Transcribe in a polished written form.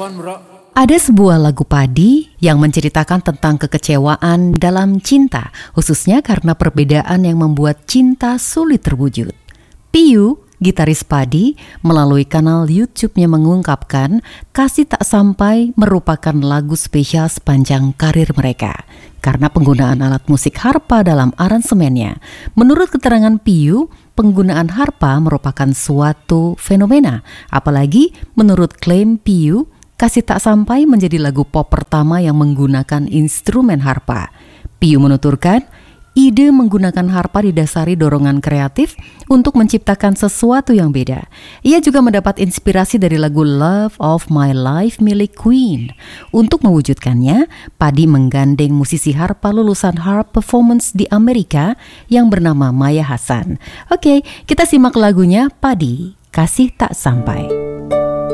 telepon, bro. Ada sebuah lagu Padi yang menceritakan tentang kekecewaan dalam cinta, khususnya karena perbedaan yang membuat cinta sulit terwujud. Piyu, gitaris Padi, melalui kanal YouTube-nya mengungkapkan Kasih Tak Sampai merupakan lagu spesial sepanjang karir mereka karena penggunaan alat musik harpa dalam aransemennya. Menurut keterangan Piyu, penggunaan harpa merupakan suatu fenomena, apalagi menurut klaim Piyu, Kasih Tak Sampai menjadi lagu pop pertama yang menggunakan instrumen harpa. Piyu menuturkan, ide menggunakan harpa didasari dorongan kreatif untuk menciptakan sesuatu yang beda. Ia juga mendapat inspirasi dari lagu Love of My Life milik Queen. Untuk mewujudkannya, Padi menggandeng musisi harpa lulusan Harp Performance di Amerika yang bernama Maya Hassan. Oke, kita simak lagunya Padi, Kasih Tak Sampai.